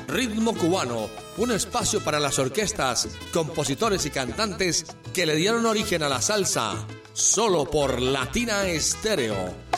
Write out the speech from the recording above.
Ritmo Cubano, un espacio para las orquestas, compositores y cantantes que le dieron origen a la salsa, solo por Latina Estéreo.